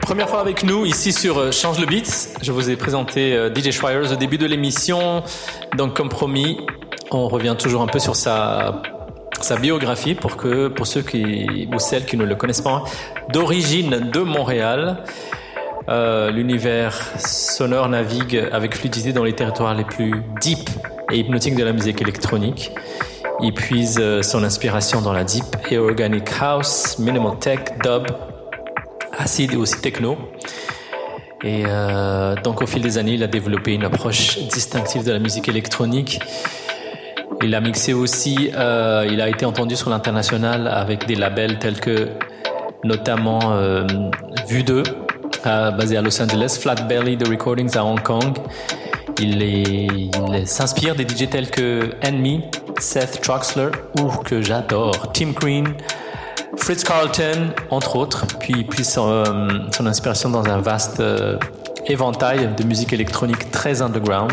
Première fois avec nous ici sur Change le Beat. Je vous ai présenté DJ Schweiers au début de l'émission. Donc comme promis, on revient toujours un peu sur sa biographie pour ceux ou celles qui ne le connaissent pas. D'origine de Montréal, l'univers sonore navigue avec fluidité dans les territoires les plus deep et hypnotiques de la musique électronique. Il puise son inspiration dans la deep et organic house, minimal tech, dub, acid et aussi techno. Et donc au fil des années, il a développé une approche distinctive de la musique électronique. Il a mixé aussi, il a été entendu sur l'international avec des labels tels que notamment Vue2, basé à Los Angeles, Flat Belly The Recordings à Hong Kong. Il s'inspire des DJ tels que Enemy, Seth Troxler ou que j'adore, Tim Green, Fritz Carlton, entre autres, puis il puise son inspiration dans un vaste éventail de musique électronique très underground.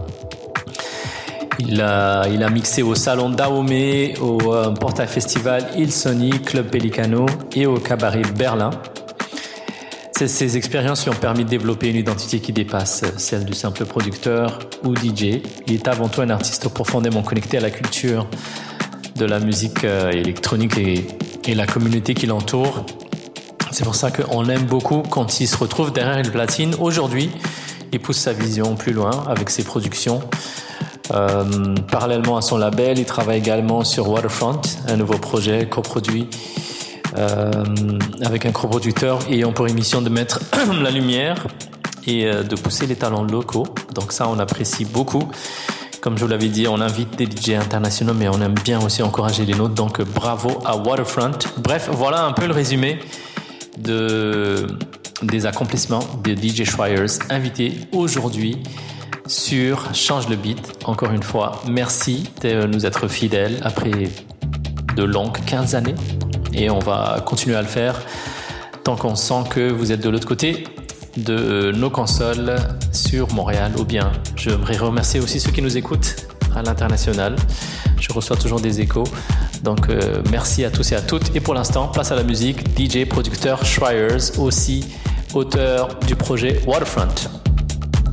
Il a mixé au Salon Dahomey, au Portail Festival, Il Sony, Club Pelicano et au Cabaret Berlin. Ces expériences lui ont permis de développer une identité qui dépasse celle du simple producteur ou DJ. Il est avant tout un artiste profondément connecté à la culture de la musique électronique et la communauté qui l'entoure. C'est pour ça qu'on aime beaucoup quand il se retrouve derrière une platine. Aujourd'hui, il pousse sa vision plus loin avec ses productions. Parallèlement à son label, il travaille également sur Waterfront, un nouveau projet coproduit avec un coproducteur ayant pour mission de mettre la lumière et de pousser les talents locaux. Donc ça, on apprécie beaucoup. Comme je vous l'avais dit, on invite des DJ internationaux, mais on aime bien aussi encourager les nôtres. Donc bravo à Waterfront. Bref, voilà un peu le résumé des accomplissements de DJ Schweiers, invité aujourd'hui sur Change le Beat. Encore une fois, merci de nous être fidèles après de longues 15 années. Et on va continuer à le faire tant qu'on sent que vous êtes de l'autre côté de nos consoles sur Montréal ou bien. J'aimerais remercier aussi ceux qui nous écoutent à l'international. Je reçois toujours des échos. Donc merci à tous et à toutes. Et pour l'instant, place à la musique. DJ, producteur Schweiers, aussi auteur du projet Waterfront.